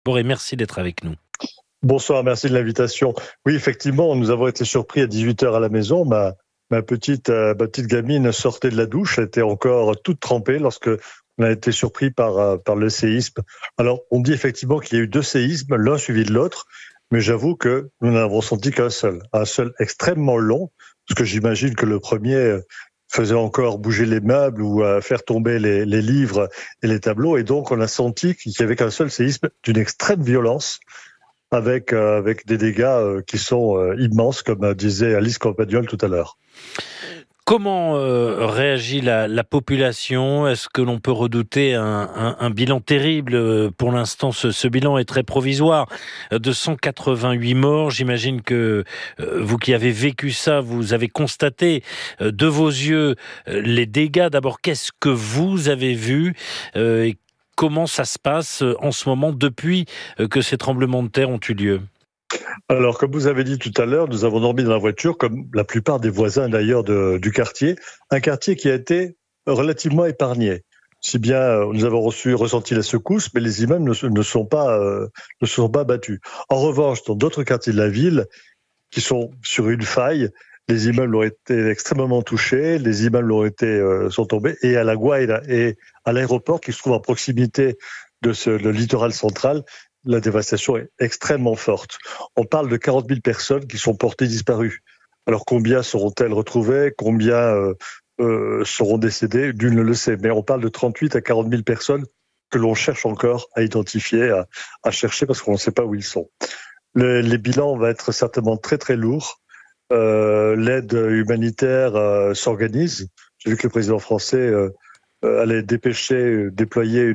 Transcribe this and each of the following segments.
Et merci d'être avec nous. Bonsoir, merci de l'invitation. Oui, effectivement, nous avons été surpris à 18h à la maison. Ma petite gamine sortait de la douche, elle était encore toute trempée lorsque on a été surpris par le séisme. Alors, on dit effectivement qu'il y a eu 2 séismes, l'un suivi de l'autre, mais j'avoue que nous n'avons senti qu'un seul extrêmement long, parce que j'imagine que le premier faisait encore bouger les meubles ou faire tomber les livres et les tableaux, et donc on a senti qu'il n'y avait qu'un seul séisme d'une extrême violence, avec des dégâts qui sont immenses, comme disait Alice Campagnol tout à l'heure. Comment réagit la population? Est-ce que l'on peut redouter un bilan terrible? Pour l'instant, ce bilan est très provisoire. De 188 morts, j'imagine que vous qui avez vécu ça, vous avez constaté de vos yeux les dégâts. D'abord, qu'est-ce que vous avez vu et comment ça se passe en ce moment depuis que ces tremblements de terre ont eu lieu? Alors, comme vous avez dit tout à l'heure, nous avons dormi dans la voiture, comme la plupart des voisins d'ailleurs du quartier. Un quartier qui a été relativement épargné. Si bien, nous avons ressenti la secousse, mais les immeubles ne sont pas battus. En revanche, dans d'autres quartiers de la ville, qui sont sur une faille, les immeubles ont été extrêmement touchés, les immeubles sont tombés, et à La Guaira et à l'aéroport qui se trouve à proximité de le littoral central, la dévastation est extrêmement forte. On parle de 40 000 personnes qui sont portées disparues. Alors combien seront-elles retrouvées? Combien seront décédées? Nul ne le sait. Mais on parle de 38 à 40 000 personnes que l'on cherche encore à identifier, à chercher, parce qu'on ne sait pas où ils sont. Les bilans vont être certainement très très lourds. L'aide humanitaire s'organise. J'ai vu que le président français allait déployer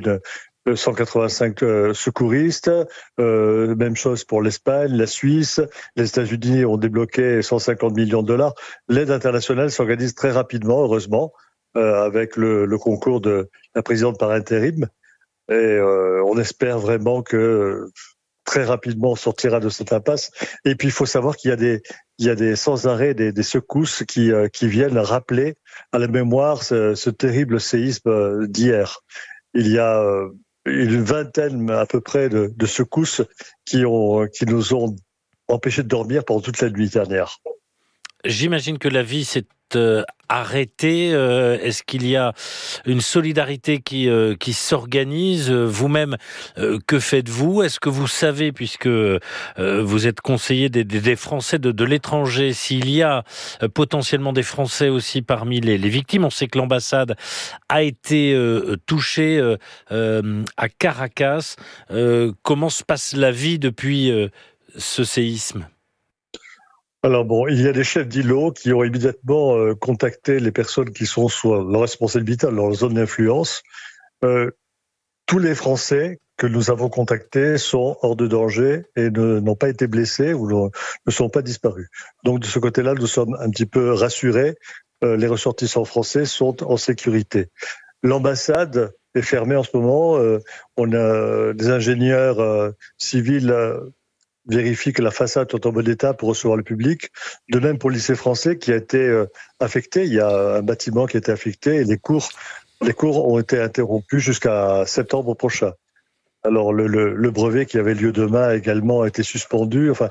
185 secouristes. Même chose pour l'Espagne, la Suisse. Les États-Unis ont débloqué 150 millions de dollars. L'aide internationale s'organise très rapidement, heureusement, avec le concours de la présidente par intérim. Et on espère vraiment que très rapidement on sortira de cette impasse. Et puis il faut savoir qu'il y a des sans arrêt des secousses qui viennent rappeler à la mémoire ce terrible séisme d'hier. Il y a une vingtaine à peu près de secousses qui nous ont empêchés de dormir pendant toute la nuit dernière. J'imagine que la vie s'est arrêtée. Est-ce qu'il y a une solidarité qui s'organise? Vous-même, que faites-vous? Est-ce que vous savez, puisque vous êtes conseiller des Français de l'étranger, s'il y a potentiellement des Français aussi parmi les victimes? On sait que l'ambassade a été touchée à Caracas. Comment se passe la vie depuis ce séisme? Alors bon, il y a des chefs d'îlots qui ont immédiatement contacté les personnes qui sont sous leur responsabilité, leur zone d'influence. Tous les Français que nous avons contactés sont hors de danger et n'ont pas été blessés ou ne sont pas disparus. Donc de ce côté-là, nous sommes un petit peu rassurés. Les ressortissants français sont en sécurité. L'ambassade est fermée en ce moment. On a des ingénieurs civils vérifie que la façade est en bon état pour recevoir le public. De même pour le lycée français qui a été affecté. Il y a un bâtiment qui a été affecté et les cours ont été interrompus jusqu'à septembre prochain. Alors le brevet qui avait lieu demain également a été suspendu. Enfin,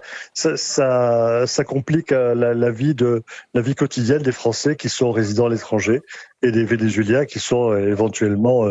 ça complique la vie quotidienne des Français qui sont résidents à l'étranger et des Vénézuéliens qui sont éventuellement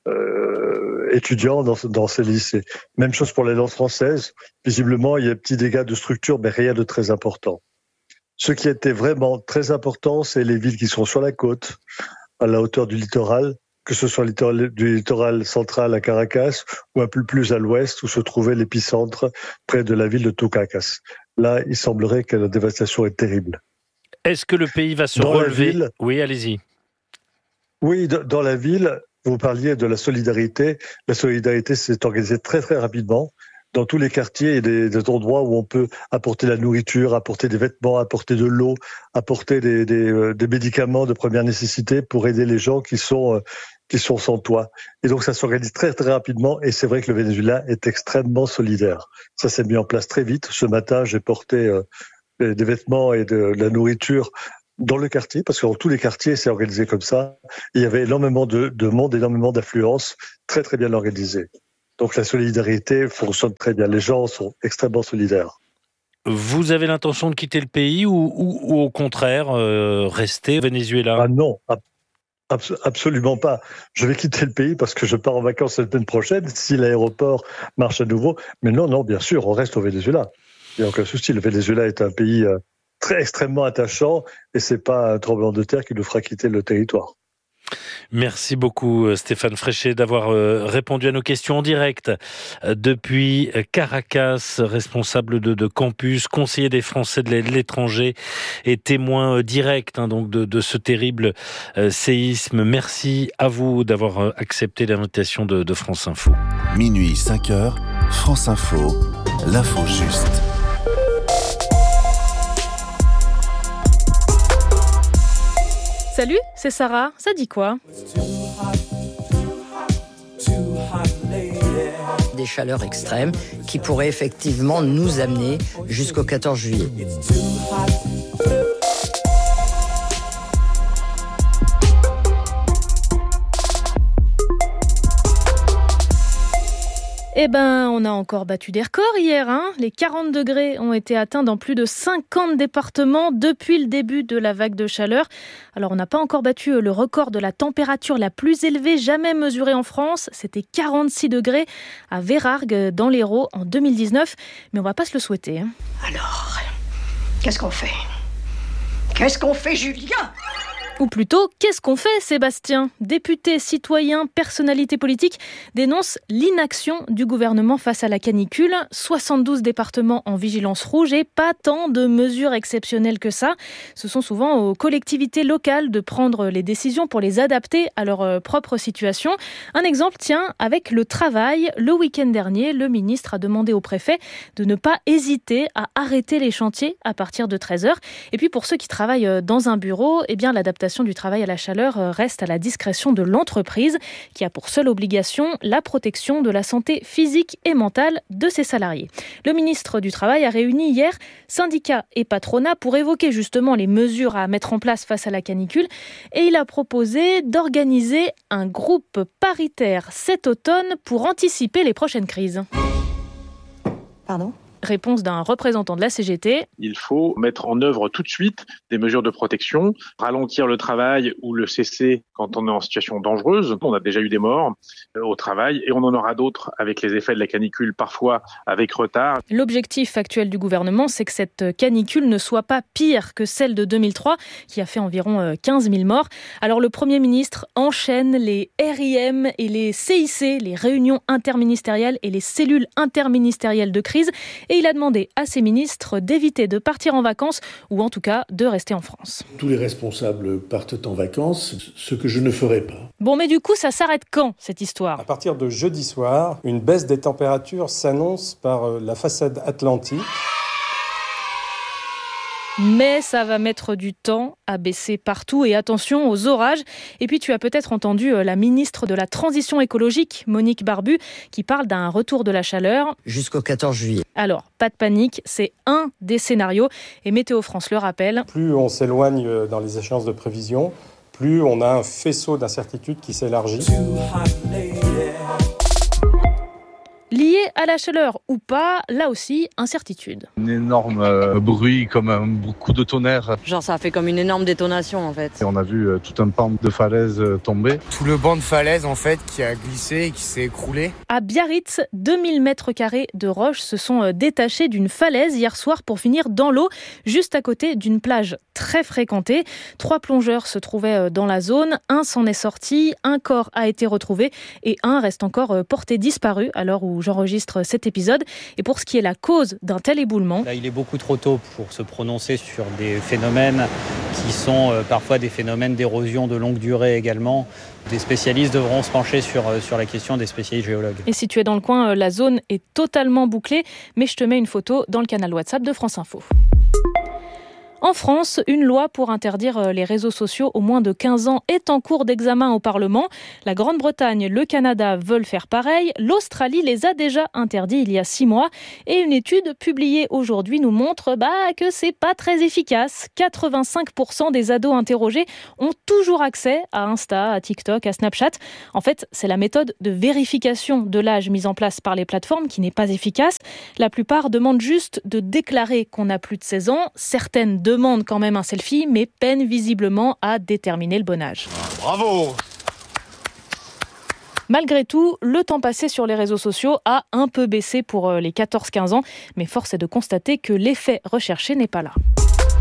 étudiants dans ces lycées. Même chose pour les langues françaises. Visiblement, il y a des petits dégâts de structure, mais rien de très important. Ce qui était vraiment très important, c'est les villes qui sont sur la côte, à la hauteur du littoral, que ce soit du littoral central à Caracas ou un peu plus à l'ouest où se trouvait l'épicentre près de la ville de Tucacas. Là, il semblerait que la dévastation est terrible. Est-ce que le pays va se relever? Oui, allez-y. Oui, dans la ville, vous parliez de la solidarité. La solidarité s'est organisée très très rapidement. Dans tous les quartiers, il y a des endroits où on peut apporter la nourriture, apporter des vêtements, apporter de l'eau, apporter des médicaments de première nécessité pour aider les gens qui sont sans toit. Et donc ça s'organise très très rapidement et c'est vrai que le Venezuela est extrêmement solidaire. Ça s'est mis en place très vite. Ce matin, j'ai porté des vêtements et de la nourriture dans le quartier, parce que dans tous les quartiers, c'est organisé comme ça. Il y avait énormément de monde, énormément d'affluence, très très bien organisé. Donc la solidarité fonctionne très bien. Les gens sont extrêmement solidaires. Vous avez l'intention de quitter le pays ou au contraire rester au Venezuela? Ah non, absolument pas. Je vais quitter le pays parce que je pars en vacances la semaine prochaine si l'aéroport marche à nouveau. Mais non, bien sûr, on reste au Venezuela. Il n'y a aucun souci. Le Venezuela est un pays extrêmement attachant et c'est pas un tremblement de terre qui nous fera quitter le territoire. Merci beaucoup Stéphane Fréchet d'avoir répondu à nos questions en direct depuis Caracas, responsable de campus, conseiller des Français de l'étranger et témoin direct donc de ce terrible séisme. Merci à vous d'avoir accepté l'invitation de France Info. Minuit 5h, France Info, l'info juste. Salut, c'est Sarah, ça dit quoi? Des chaleurs extrêmes qui pourraient effectivement nous amener jusqu'au 14 juillet. Eh ben, on a encore battu des records hier, hein. Les 40 degrés ont été atteints dans plus de 50 départements depuis le début de la vague de chaleur. Alors, on n'a pas encore battu le record de la température la plus élevée jamais mesurée en France. C'était 46 degrés à Vérargues, dans l'Hérault, en 2019. Mais on va pas se le souhaiter, hein. Alors, qu'est-ce qu'on fait? Qu'est-ce qu'on fait, Julien? Ou plutôt, qu'est-ce qu'on fait, Sébastien? Députés, citoyens, personnalités politiques dénoncent l'inaction du gouvernement face à la canicule. 72 départements en vigilance rouge et pas tant de mesures exceptionnelles que ça. Ce sont souvent aux collectivités locales de prendre les décisions pour les adapter à leur propre situation. Un exemple, tiens, avec le travail. Le week-end dernier, le ministre a demandé au préfet de ne pas hésiter à arrêter les chantiers à partir de 13h. Et puis pour ceux qui travaillent dans un bureau, eh bien l'adaptation du travail à la chaleur reste à la discrétion de l'entreprise qui a pour seule obligation la protection de la santé physique et mentale de ses salariés. Le ministre du Travail a réuni hier syndicats et patronat pour évoquer justement les mesures à mettre en place face à la canicule et il a proposé d'organiser un groupe paritaire cet automne pour anticiper les prochaines crises. Pardon ? Réponse d'un représentant de la CGT. Il faut mettre en œuvre tout de suite des mesures de protection, ralentir le travail ou le cesser quand on est en situation dangereuse. On a déjà eu des morts au travail et on en aura d'autres avec les effets de la canicule, parfois avec retard. L'objectif actuel du gouvernement, c'est que cette canicule ne soit pas pire que celle de 2003, qui a fait environ 15 000 morts. Alors le Premier ministre enchaîne les RIM et les CIC, les réunions interministérielles et les cellules interministérielles de crise. Et il a demandé à ses ministres d'éviter de partir en vacances ou en tout cas de rester en France. Tous les responsables partent en vacances, ce que je ne ferai pas. Bon, mais du coup, ça s'arrête quand, cette histoire ? À partir de jeudi soir, une baisse des températures s'annonce par la façade atlantique. Mais ça va mettre du temps à baisser partout et attention aux orages. Et puis tu as peut-être entendu la ministre de la Transition écologique, Monique Barbu, qui parle d'un retour de la chaleur. Jusqu'au 14 juillet. Alors, pas de panique, c'est un des scénarios. Et Météo France le rappelle. Plus on s'éloigne dans les échéances de prévision, plus on a un faisceau d'incertitudes qui s'élargit. Lié à la chaleur ou pas, là aussi, incertitude. Un énorme bruit comme un coup de tonnerre. Genre ça a fait comme une énorme détonation en fait. Et on a vu tout un pan de falaise tomber. Tout le banc de falaise en fait qui a glissé et qui s'est écroulé. À Biarritz, 2000 mètres carrés de roches se sont détachés d'une falaise hier soir pour finir dans l'eau, juste à côté d'une plage très fréquentée. 3 plongeurs se trouvaient dans la zone, un s'en est sorti, un corps a été retrouvé et un reste encore porté disparu à l'heure où j'enregistre cet épisode. Et pour ce qui est la cause d'un tel éboulement... Là, il est beaucoup trop tôt pour se prononcer sur des phénomènes qui sont parfois des phénomènes d'érosion de longue durée également. Des spécialistes devront se pencher sur la question, des spécialistes géologues. Et si tu es dans le coin, la zone est totalement bouclée, mais je te mets une photo dans le canal WhatsApp de France Info. En France, une loi pour interdire les réseaux sociaux aux moins de 15 ans est en cours d'examen au Parlement. La Grande-Bretagne, le Canada veulent faire pareil. L'Australie les a déjà interdits il y a 6 mois. Et une étude publiée aujourd'hui nous montre que c'est pas très efficace. 85% des ados interrogés ont toujours accès à Insta, à TikTok, à Snapchat. En fait, c'est la méthode de vérification de l'âge mise en place par les plateformes qui n'est pas efficace. La plupart demandent juste de déclarer qu'on a plus de 16 ans. Certaines demandent quand même un selfie, mais peinent visiblement à déterminer le bon âge. Bravo! Malgré tout, le temps passé sur les réseaux sociaux a un peu baissé pour les 14-15 ans, mais force est de constater que l'effet recherché n'est pas là.